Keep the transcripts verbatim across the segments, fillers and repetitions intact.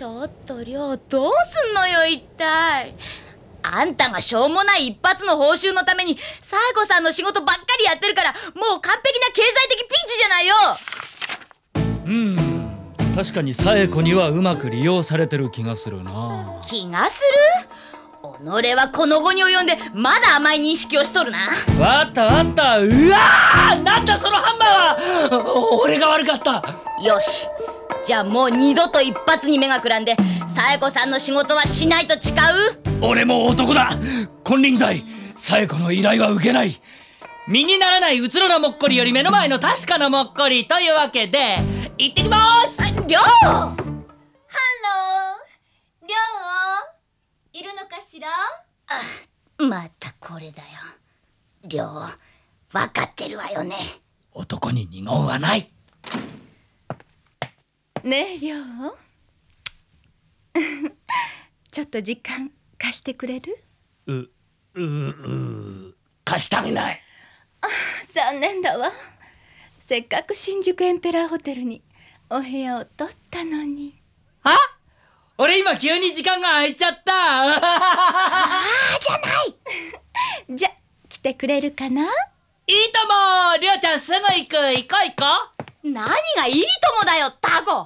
ちょっとりょう、どうすんのよ一体。あんたがしょうもない一発の報酬のためにサエコさんの仕事ばっかりやってるから、もう完璧な経済的ピンチじゃないよ。 うーん、確かにサエコにはうまく利用されてる気がするな。 気がする？己はこの後に及んでまだ甘い認識をしとるな。 わったわった。うわー、なんだそのハンマーは。俺が悪かった。 よし、じゃあもう二度と一発に目がくらんでサエコさんの仕事はしないと誓う？ 俺も男だ。金輪際サエコの依頼は受けない。身にならないうつろなもっこりより目の前の確かなもっこりというわけで行ってきまーす。 りょう、 ハロー、りょういるのかしら？ あ、またこれだよ。りょう、わかってるわよね。 男に二言はない。 ねえりょうちょっと時間貸してくれる？ う、う、う、貸してあげない。 残念だわ。せっかく新宿エンペラーホテルにお部屋を取ったのに。 は？俺今急に時間が空いちゃった。ああじゃないじゃ、来てくれるかな？ いいとも。りょうちゃんすぐ行く。行こう行こ何がいいともだよタコ。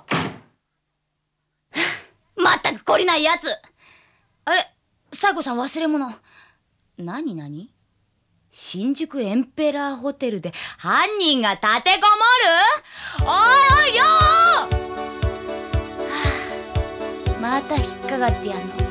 まったく懲りないやつ。あれ、サエコさん忘れ物。なになに？新宿エンペラーホテルで犯人が立てこもる？おいおいりょう、はあ、また引っかかってやんの。